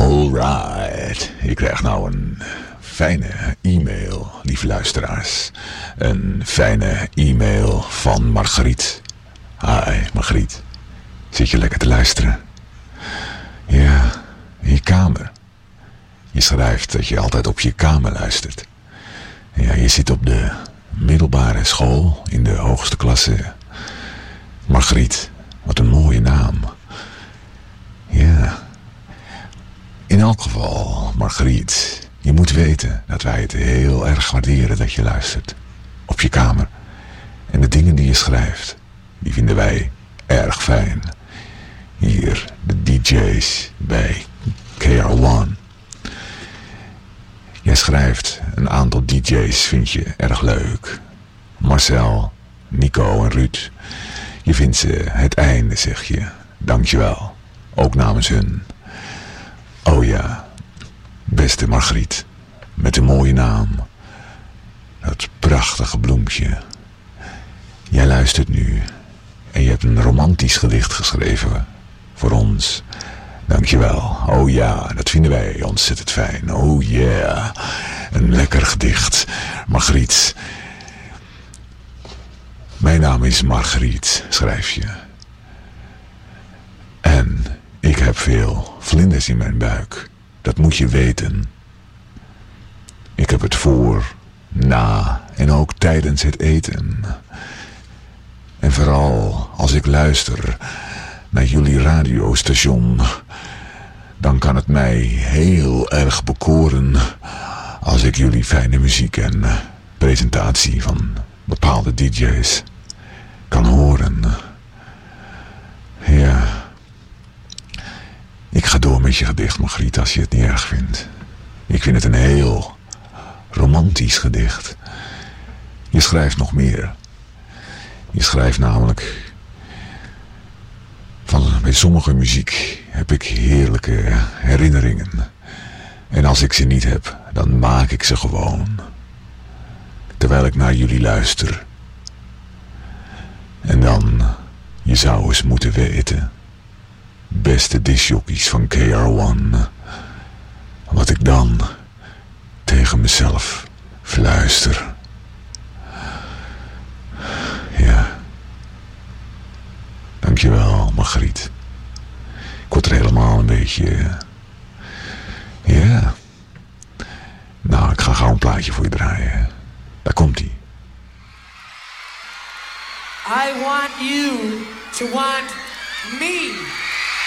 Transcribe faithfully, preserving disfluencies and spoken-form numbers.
Alright, ik krijg nou een fijne e-mail, lieve luisteraars. Een fijne e-mail van Margriet. Hi Margriet, zit je lekker te luisteren? Ja, in je kamer. Je schrijft dat je altijd op je kamer luistert. Ja, je zit op de middelbare school in de hoogste klasse. Margriet, wat een mooie naam. Ja. In elk geval, Margriet, je moet weten dat wij het heel erg waarderen dat je luistert. Op je kamer. En de dingen die je schrijft, die vinden wij erg fijn. Hier, de D J's bij K R one. Jij schrijft een aantal D J's vind je erg leuk. Marcel, Nico en Ruud. Je vindt ze het einde, zeg je. Dankjewel. Ook namens hun. Oh ja, beste Margriet. Met een mooie naam. Dat prachtige bloempje. Jij luistert nu. En je hebt een romantisch gedicht geschreven. Voor ons. Dankjewel. Oh ja, dat vinden wij ontzettend fijn. Oh yeah. Een lekker gedicht. Margriet. Mijn naam is Margriet, schrijf je. En ik heb veel vlinders in mijn buik. Dat moet je weten. Ik heb het voor, na en ook tijdens het eten. En vooral als ik luister naar jullie radiostation, dan kan het mij heel erg bekoren als ik jullie fijne muziek en presentatie van bepaalde D J's kan horen. Ja. Ik ga door met je gedicht, Margriet, als je het niet erg vindt. Ik vind het een heel romantisch gedicht. Je schrijft nog meer. Je schrijft namelijk van bij sommige muziek heb ik heerlijke herinneringen. En als ik ze niet heb, dan maak ik ze gewoon. Terwijl ik naar jullie luister. En dan, je zou eens moeten weten, beste discjockeys van K R one, wat ik dan tegen mezelf fluister. Ja. Dankjewel, Margriet. Ik word er helemaal een beetje... Ja. Nou, ik ga gauw een plaatje voor je draaien. Daar komt-ie. I want you to want me.